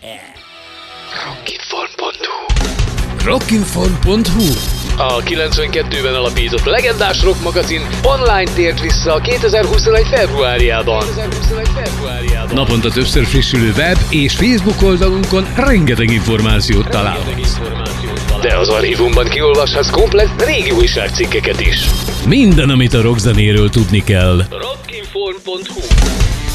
Rockinform.hu A 92-ben alapított legendás rock magazin online tért vissza 2021. februárjában. Naponta többször frissülő web és Facebook oldalunkon rengeteg információt találhatsz. De az archívumban kiolvashatsz komplett régi újságcikkeket is. Minden, amit a rockzenéről tudni kell. Rockinform.hu